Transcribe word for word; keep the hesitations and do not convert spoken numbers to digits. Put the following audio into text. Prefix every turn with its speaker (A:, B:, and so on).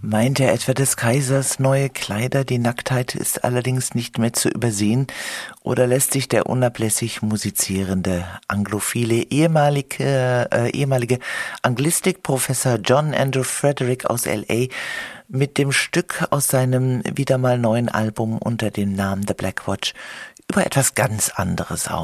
A: Meint er etwa des Kaisers neue Kleider? Die Nacktheit ist allerdings nicht mehr zu übersehen. Oder lässt sich der unablässig musizierende anglophile ehemalige, äh, ehemalige Anglistikprofessor John Andrew Frederick aus L A mit dem Stück aus seinem wieder mal neuen Album unter dem Namen The Black Watch über etwas ganz anderes